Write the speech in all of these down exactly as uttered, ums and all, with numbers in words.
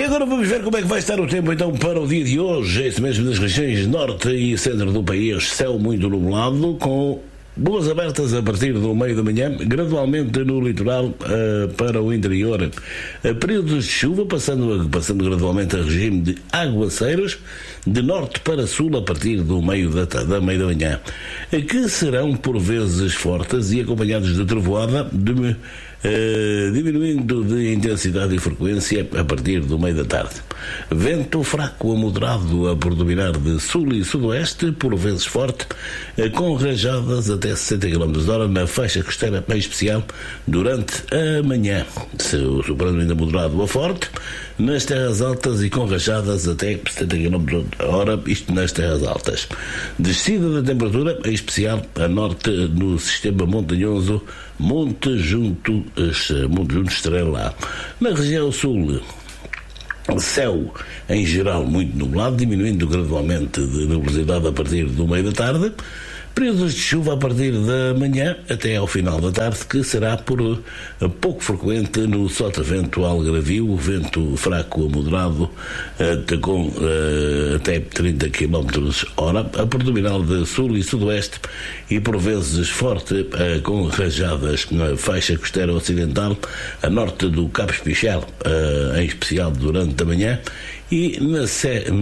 agora vamos ver como é que vai estar o tempo então para o dia de hoje. Esse mesmo das regiões norte e centro do país, céu muito nublado, com boas abertas a partir do meio da manhã, gradualmente no litoral uh, para o interior. Uh, períodos de chuva, passando, passando gradualmente a regime de aguaceiros, de norte para sul a partir do meio da, da meio da manhã, uh, que serão por vezes fortes e acompanhados de trovoada, de, uh, diminuindo de intensidade e frequência a partir do meio da tarde. Vento fraco a moderado a predominar de sul e sudoeste, por vezes forte, uh, com rajadas até sessenta quilómetros por hora na faixa costeira, em especial durante a manhã, superando ainda moderado a forte nas terras altas e com rajadas até setenta quilómetros por hora, isto nas terras altas. Descida da temperatura, em especial a norte no sistema montanhoso Monte Junto, Monte Junto Estrela. Na região sul, céu em geral muito nublado, diminuindo gradualmente de nebulosidade a partir do meio da tarde. Períodos de chuva a partir da manhã até ao final da tarde, que será por pouco frequente no sotavento algarvio, vento fraco a moderado com até trinta quilómetros por hora, a predominar de sul e sudoeste e por vezes forte, com rajadas na faixa costeira ocidental, a norte do Cabo Espichal, em especial durante a manhã, e nas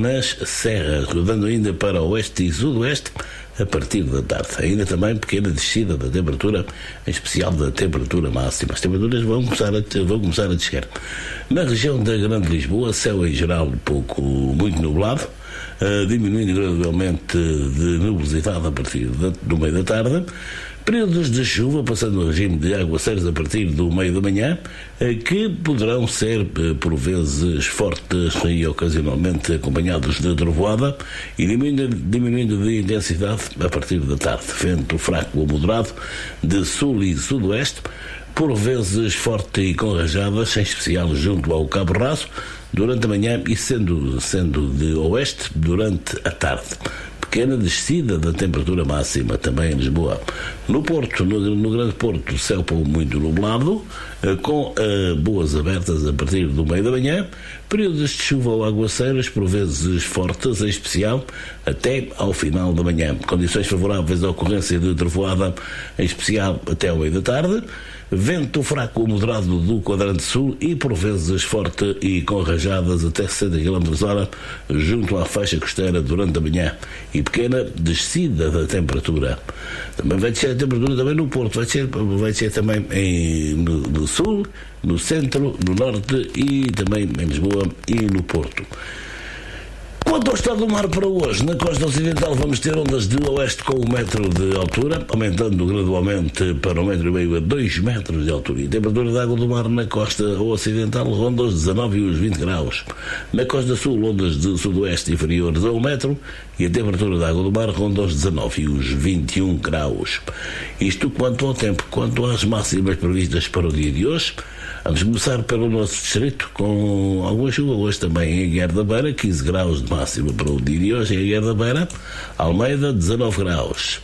serras, rodando ainda para oeste e sudoeste, a partir da tarde. Ainda também pequena descida da temperatura, em especial da temperatura máxima. As temperaturas vão começar a, vão começar a descer. Na região da Grande Lisboa, céu em geral um pouco muito nublado, uh, diminuindo gradualmente de nebulosidade a partir de, do meio da tarde. Períodos de chuva, passando o regime de aguaceiros a partir do meio da manhã, que poderão ser por vezes fortes e ocasionalmente acompanhados de trovoada e diminuindo, diminuindo de intensidade a partir da tarde. Vento fraco ou moderado de sul e sudoeste, por vezes forte e com rajadas, em especial junto ao Cabo Raso, durante a manhã e sendo, sendo de oeste durante a tarde. Pequena descida da temperatura máxima também em Lisboa. No Porto, no, no Grande Porto, céu muito nublado, com uh, boas abertas a partir do meio da manhã, períodos de chuva ou aguaceiros, por vezes fortes, em especial até ao final da manhã. Condições favoráveis à ocorrência de trovoada, em especial até ao meio da tarde. Vento fraco ou moderado do quadrante sul e por vezes forte e com rajadas até sessenta quilómetros por hora junto à faixa costeira durante a manhã e pequena descida da temperatura. Também vai descer a temperatura também no Porto, vai descer, vai descer também em, no, no sul, no centro, no norte e também em Lisboa e no Porto. Quanto ao estado do mar para hoje, na costa ocidental vamos ter ondas de oeste com um metro de altura, aumentando gradualmente para um metro e meio a dois metros de altura. E a temperatura da água do mar na costa ocidental ronda os dezanove e os vinte graus. Na costa sul, ondas de sudoeste inferiores a um metro e a temperatura da água do mar ronda os dezanove e os vinte e um graus. Isto quanto ao tempo. Quanto às máximas previstas para o dia de hoje, vamos começar pelo nosso distrito com alguma chuva hoje também em Guerra da Beira, quinze graus de máxima para o dia de hoje em Guerra da Beira, Almeida dezanove graus.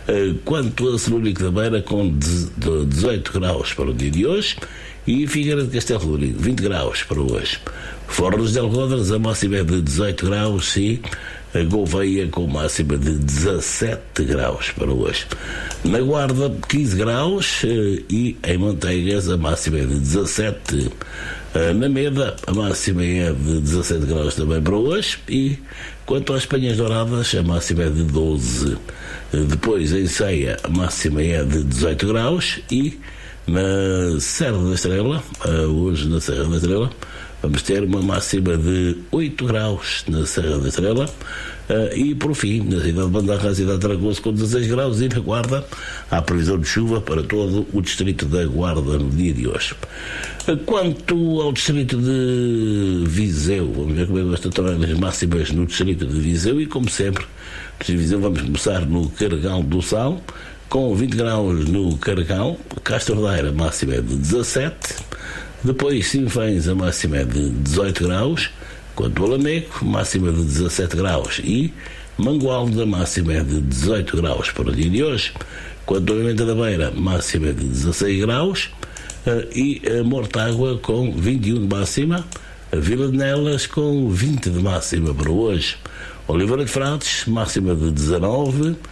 Quanto a Celúrico da Beira, com dezoito graus para o dia de hoje, e Figueira de Castelo Rodrigo vinte graus para hoje. Fornos de Algodres, a máxima é de dezoito graus e a Gouveia com máxima de dezassete graus para hoje. Na Guarda, quinze graus e em Manteigas a máxima é de dezassete. Na Meda, a máxima é de dezassete graus também para hoje e quanto às Penhas Douradas, a máxima é de doze. Depois em Ceia, a máxima é de dezoito graus e na Serra da Estrela, hoje na Serra da Estrela, vamos ter uma máxima de oito graus na Serra da Estrela uh, e, por fim, na cidade de Bandarra, a cidade de Tragoso, com dezasseis graus e na Guarda há previsão de chuva para todo o distrito da Guarda no dia de hoje. Uh, quanto ao distrito de Viseu, vamos ver como é que vai estar as máximas no distrito de Viseu e, como sempre, no distrito de Viseu vamos começar no Carregal do Sal, com vinte graus no Carregal, Castro Daire, a máxima é de dezassete. Depois, Sinfãs, a máxima é de dezoito graus. Quanto ao Lameco, máxima de dezassete graus. E Mangualde, a máxima é de dezoito graus para o dia de hoje. Quanto ao Pimenta da Beira, máxima é de dezasseis graus. E a Mortágua com vinte e um de máxima. A Vila de Nelas com vinte de máxima para hoje. Oliveira de Frades, máxima de dezanove, uh,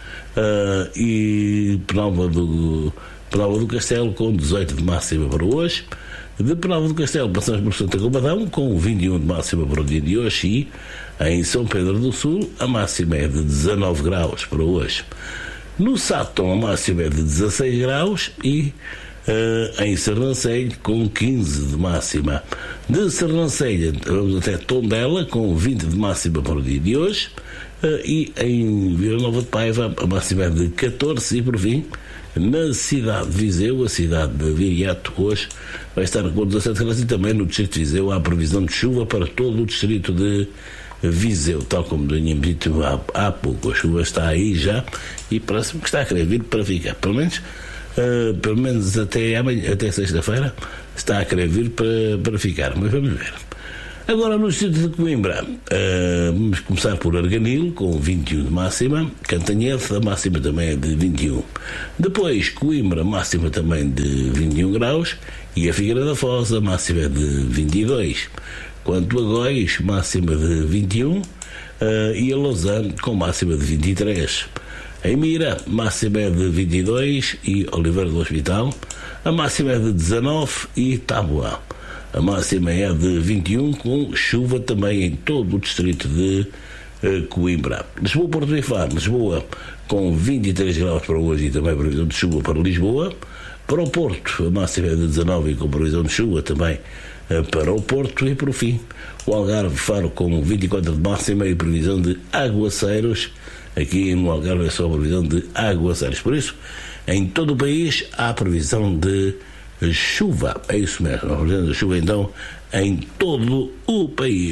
e Penalva do, Penalva do Castelo com dezoito de máxima para hoje. De Penalva do Castelo passamos por Santa Combadão com vinte e um de máxima para o dia de hoje, e em São Pedro do Sul a máxima é de dezanove graus para hoje. No Sátão a máxima é de dezasseis graus e Uh, em Sernancelho com quinze de máxima. De Sernancelho vamos até Tondela com vinte de máxima para o dia de hoje, uh, e em Vila Nova de Paiva a máxima é de catorze, e por fim na cidade de Viseu, a cidade de Viriato, hoje vai estar com dezassete graus, e também no distrito de Viseu há previsão de chuva para todo o distrito de Viseu, tal como tínhamos dito há, há pouco. A chuva está aí já e parece-me que está a querer vir para ficar, pelo menos Uh, pelo menos até amanhã, até sexta-feira está a querer vir para, para ficar, mas vamos ver. Agora no distrito de Coimbra, uh, vamos começar por Arganil com vinte e um de máxima, Cantanhede a máxima também é de vinte e um, depois Coimbra máxima também de vinte e um graus, e a Figueira da Foz a máxima é de vinte e dois, quanto a Góis máxima de vinte e um, uh, e a Lausanne com máxima de vinte e três. Em Mira, máxima é de vinte e dois, e Oliveira do Hospital a máxima é de dezanove, e Tábua a máxima é de vinte e um, com chuva também em todo o distrito de uh, Coimbra. Lisboa, Porto e Faro, Lisboa com vinte e três graus para hoje, e também previsão de chuva para Lisboa. Para o Porto a máxima é de dezanove, e com previsão de chuva também uh, para o Porto. E por fim o Algarve, Faro com vinte e quatro de máxima e previsão de aguaceiros. Aqui no Algarve é só a previsão de aguaceiros. Por isso, em todo o país há previsão de chuva. É isso mesmo, a previsão de chuva então em todo o país.